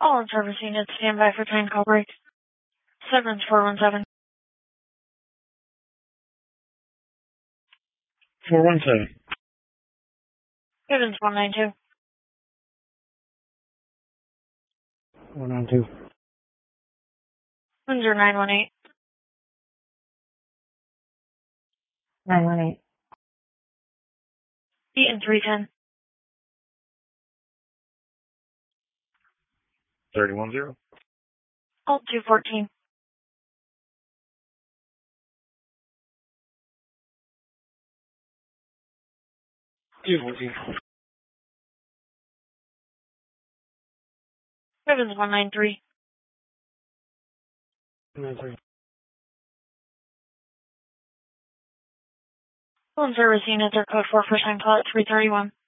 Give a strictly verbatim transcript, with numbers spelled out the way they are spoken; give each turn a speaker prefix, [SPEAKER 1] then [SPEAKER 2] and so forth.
[SPEAKER 1] All in service units stand by for train call break. Severance four one seven.
[SPEAKER 2] four one seven.
[SPEAKER 1] Gibbons one nine two.
[SPEAKER 2] one nine two.
[SPEAKER 1] Windsor nine one eight.
[SPEAKER 3] nine one eight.
[SPEAKER 1] Eaton three ten.
[SPEAKER 2] thirty one zero.
[SPEAKER 1] Alt two fourteen.
[SPEAKER 2] two fourteen.
[SPEAKER 1] Gibbons one nine three.
[SPEAKER 2] nine three.
[SPEAKER 1] All in service units are code four for time call at three thirty one.